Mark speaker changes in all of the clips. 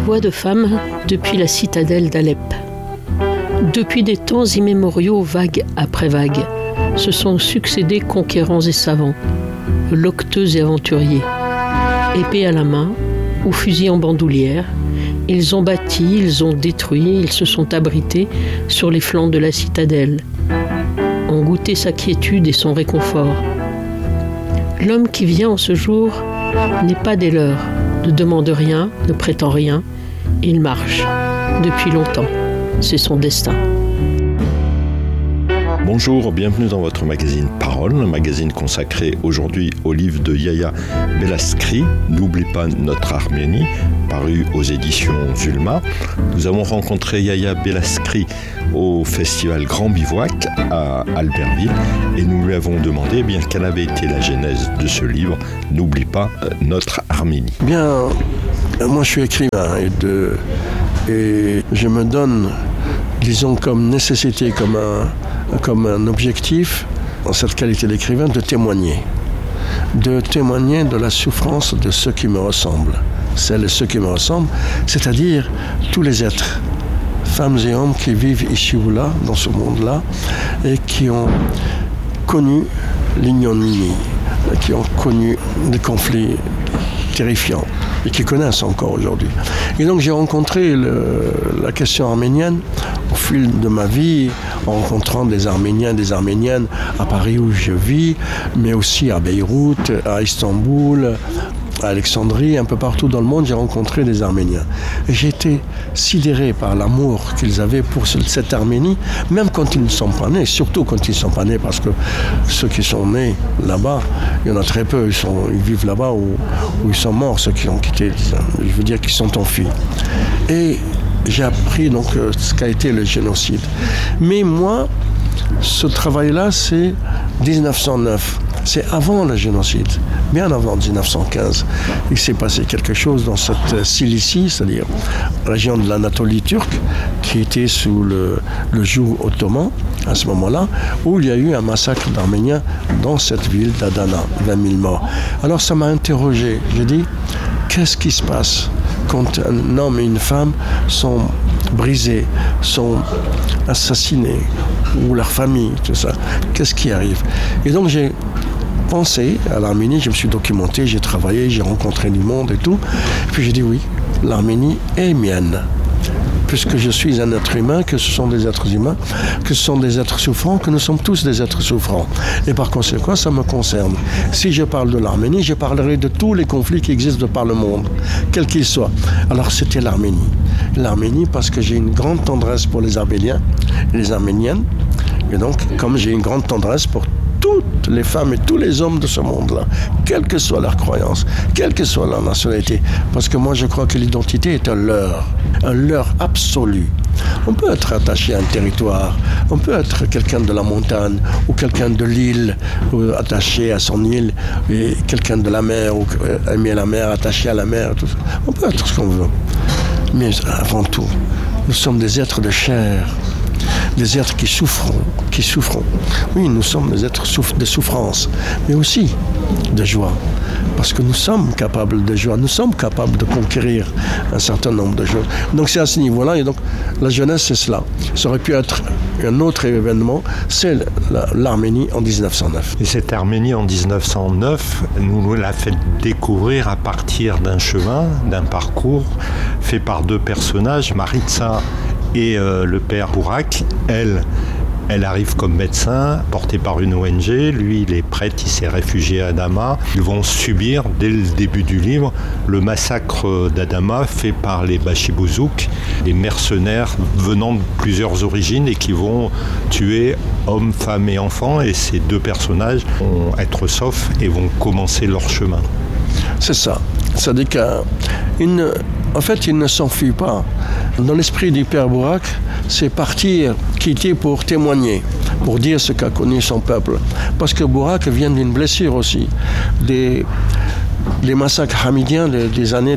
Speaker 1: voix de femme depuis la citadelle d'Alep. Depuis des temps immémoriaux, vague après vague, se sont succédés conquérants et savants, loqueteux et aventuriers. Épée à la main, ou fusil en bandoulière, ils ont bâti, ils ont détruit, ils se sont abrités sur les flancs de la citadelle, ont goûté sa quiétude et son réconfort. L'homme qui vient en ce jour n'est pas des leurs, ne demande rien, ne prétend rien, il marche, depuis longtemps, c'est son destin.
Speaker 2: Bonjour, bienvenue dans votre magazine Parole, un magazine consacré aujourd'hui au livre de Yaya Bellascri, N'oublie pas notre Arménie, paru aux éditions Zulma. Nous avons rencontré Yaya Bellascri au festival Grand Bivouac à Albertville et nous lui avons demandé quelle avait été la genèse de ce livre, N'oublie pas notre Arménie.
Speaker 3: Moi je suis écrivain et je me donne, disons, comme nécessité, comme un objectif, dans cette qualité d'écrivain, de témoigner de la souffrance de ceux qui me ressemblent, celles et ceux qui me ressemblent, c'est-à-dire tous les êtres, femmes et hommes qui vivent ici ou là, dans ce monde-là, et qui ont connu l'ignominie, qui ont connu des conflits terrifiants, et qui connaissent encore aujourd'hui. Et donc j'ai rencontré la question arménienne au fil de ma vie, en rencontrant des Arméniens, des Arméniennes à Paris où je vis, mais aussi à Beyrouth, à Istanbul, à Alexandrie, un peu partout dans le monde, j'ai rencontré des Arméniens. Et j'ai été sidéré par l'amour qu'ils avaient pour cette Arménie, même quand ils ne sont pas nés, surtout quand ils ne sont pas nés, parce que ceux qui sont nés là-bas, il y en a très peu, ils vivent là-bas ou ils sont morts, ceux qui ont quitté, je veux dire qu'ils sont enfuis. Et j'ai appris donc ce qu'a été le génocide. Mais moi, ce travail-là, c'est 1909. C'est avant le génocide, bien avant 1915. Il s'est passé quelque chose dans cette Cilicie, c'est-à-dire la région de l'Anatolie turque, qui était sous le joug ottoman à ce moment-là, où il y a eu un massacre d'Arméniens dans cette ville d'Adana, 20 000 morts. Alors ça m'a interrogé. J'ai dit, qu'est-ce qui se passe quand un homme et une femme sont brisés, sont assassinés, ou leur famille, tout ça? Qu'est-ce qui arrive? Et donc j'ai pensé à l'Arménie, je me suis documenté, j'ai travaillé, j'ai rencontré du monde et tout. Et puis j'ai dit oui, l'Arménie est mienne. Puisque je suis un être humain, que ce sont des êtres humains, que ce sont des êtres souffrants, que nous sommes tous des êtres souffrants. Et par conséquent, ça me concerne. Si je parle de l'Arménie, je parlerai de tous les conflits qui existent de par le monde, quels qu'ils soient. Alors c'était l'Arménie. L'Arménie parce que j'ai une grande tendresse pour les Arméniens et les Arméniennes. Et donc, comme j'ai une grande tendresse pour toutes les femmes et tous les hommes de ce monde-là, quelle que soit leur croyance, quelle que soit leur nationalité. Parce que moi, je crois que l'identité est un leurre absolu. On peut être attaché à un territoire, on peut être quelqu'un de la montagne ou quelqu'un de l'île, ou attaché à son île, et quelqu'un de la mer, ou aimer la mer, attaché à la mer. Tout ça. On peut être ce qu'on veut. Mais avant tout, nous sommes des êtres de chair. Des êtres qui souffrent. Oui, nous sommes des êtres de souffrance, mais aussi de joie. Parce que nous sommes capables de joie, nous sommes capables de conquérir un certain nombre de choses. Donc c'est à ce niveau-là, et donc la jeunesse, c'est cela. Ça aurait pu être un autre événement, c'est l'Arménie en 1909.
Speaker 2: Et cette Arménie en 1909, nous l'a fait découvrir à partir d'un chemin, d'un parcours fait par deux personnages, Maritza et le père Bourak. Elle arrive comme médecin, portée par une ONG. Lui, il est prêtre, il s'est réfugié à Adama. Ils vont subir, dès le début du livre, le massacre d'Adama fait par les Bachibouzouk, des mercenaires venant de plusieurs origines et qui vont tuer hommes, femmes et enfants. Et ces deux personnages vont être saufs et vont commencer leur chemin.
Speaker 3: C'est ça. C'est-à-dire qu'en fait, il ne s'enfuit pas. Dans l'esprit du père Bourak, c'est partir, quitter pour témoigner, pour dire ce qu'a connu son peuple. Parce que Bourak vient d'une blessure aussi. les massacres hamidiens des années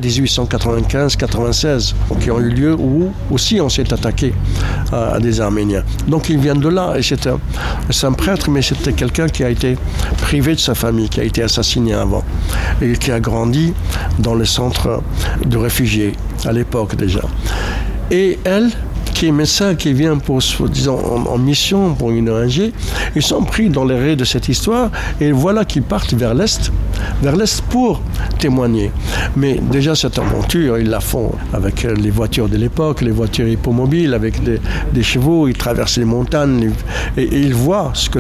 Speaker 3: 1895-96 qui ont eu lieu où aussi on s'est attaqué à des Arméniens. Donc ils viennent de là et c'est un prêtre, mais c'était quelqu'un qui a été privé de sa famille, qui a été assassiné avant et qui a grandi dans le centre de réfugiés à l'époque déjà. Et elle, qui est médecin, qui vient disons, en mission pour une ONG, ils sont pris dans les raies de cette histoire et voilà qu'ils partent vers l'Est pour témoigner. Mais déjà cette aventure, ils la font avec les voitures de l'époque, les voitures hippomobiles, avec des chevaux, ils traversent les montagnes et ils voient ce que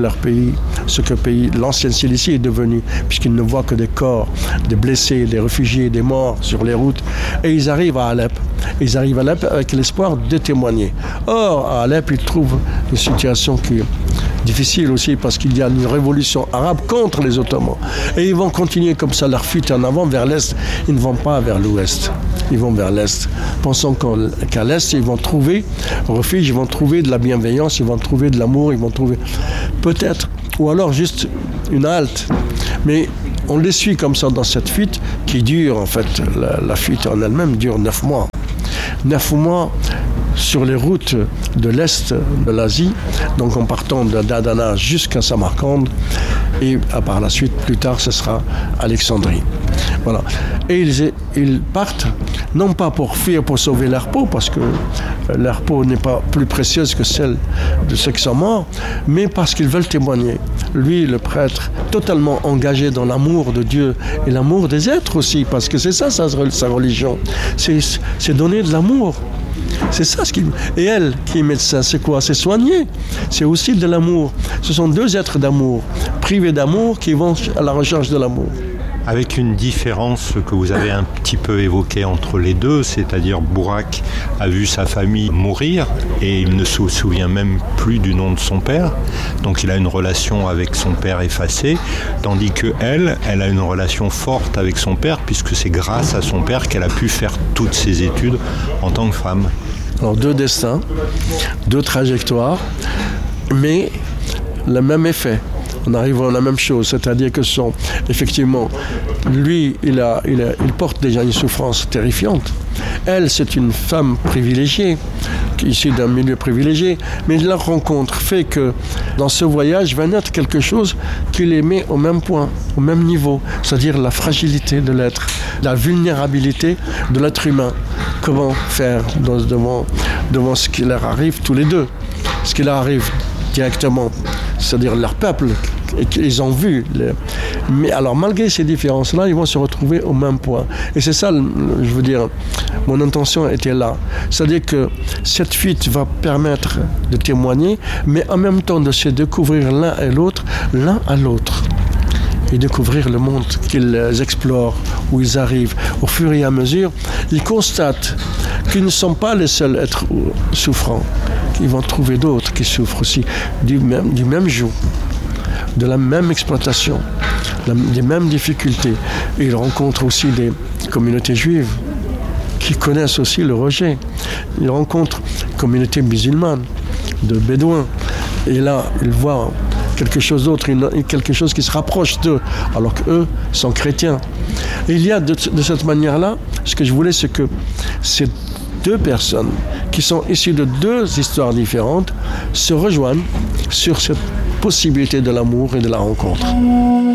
Speaker 3: l'ancienne Cilicie est devenu, puisqu'ils ne voient que des corps, des blessés, des réfugiés, des morts sur les routes. Et ils arrivent à Alep. Ils arrivent à Alep avec l'espoir de témoigner. Or, à Alep, ils trouvent une situation qui est difficile aussi parce qu'il y a une révolution arabe contre les Ottomans. Et ils vont continuer comme ça leur fuite en avant vers l'Est. Ils ne vont pas vers l'Ouest. Ils vont vers l'Est. Pensant qu'à l'Est, ils vont trouver refuge, ils vont trouver de la bienveillance, ils vont trouver de l'amour, ils vont trouver peut-être, ou alors juste une halte. Mais on les suit comme ça dans cette fuite qui dure, en fait, la fuite en elle-même dure 9 mois. 9 mois sur les routes de l'Est de l'Asie, donc en partant d'Adana jusqu'à Samarcande, et par la suite, plus tard, ce sera Alexandrie. Voilà. Et ils partent, non pas pour fuir, pour sauver leur peau, parce que leur peau n'est pas plus précieuse que celle de ceux qui sont morts, mais parce qu'ils veulent témoigner. Lui, le prêtre, totalement engagé dans l'amour de Dieu et l'amour des êtres aussi, parce que c'est ça sa religion, c'est donner de l'amour. C'est ça ce qu'il... Et elle, qui est médecin, c'est quoi? C'est soigner. C'est aussi de l'amour. Ce sont deux êtres d'amour, privés d'amour, qui vont à la recherche de l'amour.
Speaker 2: Avec une différence que vous avez un petit peu évoquée entre les deux, c'est-à-dire Bourak a vu sa famille mourir et il ne se souvient même plus du nom de son père, donc il a une relation avec son père effacée, tandis que elle a une relation forte avec son père puisque c'est grâce à son père qu'elle a pu faire toutes ses études en tant que femme.
Speaker 3: Alors deux destins, deux trajectoires, mais le même effet. On arrive à la même chose, c'est-à-dire que effectivement, lui, il porte déjà une souffrance terrifiante. Elle, c'est une femme privilégiée, issue d'un milieu privilégié, mais la rencontre fait que dans ce voyage va naître quelque chose qui les met au même point, au même niveau, c'est-à-dire la fragilité de l'être, la vulnérabilité de l'être humain. Comment faire devant ce qui leur arrive tous les deux, ce qui leur arrive directement, c'est-à-dire leur peuple, et qu'ils ont vu. Mais alors, malgré ces différences-là, ils vont se retrouver au même point. Et c'est ça, je veux dire, mon intention était là. C'est-à-dire que cette fuite va permettre de témoigner, mais en même temps de se découvrir l'un à l'autre. Et découvrir le monde qu'ils explorent, où ils arrivent. Au fur et à mesure, ils constatent qu'ils ne sont pas les seuls êtres souffrants. Ils vont trouver d'autres qui souffrent aussi du même joug, de la même exploitation, des mêmes difficultés. Et ils rencontrent aussi des communautés juives qui connaissent aussi le rejet. Ils rencontrent une communauté musulmane, de bédouins. Et là, ils voient quelque chose d'autre, quelque chose qui se rapproche d'eux, alors qu'eux sont chrétiens. Et il y a de cette manière-là, ce que je voulais, c'est que ces deux personnes qui sont issues de deux histoires différentes se rejoignent sur cette possibilité de l'amour et de la rencontre.